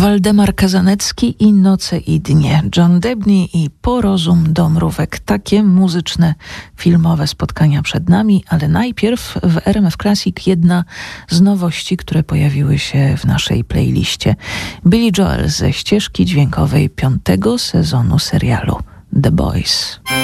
Waldemar Kazanecki i Noce i dnie, John Debney i Porozum do mrówek. Takie muzyczne, filmowe spotkania przed nami, ale najpierw w RMF Classic jedna z nowości, które pojawiły się w naszej playliście. Billy Joel ze ścieżki dźwiękowej 5. sezonu serialu The Boys.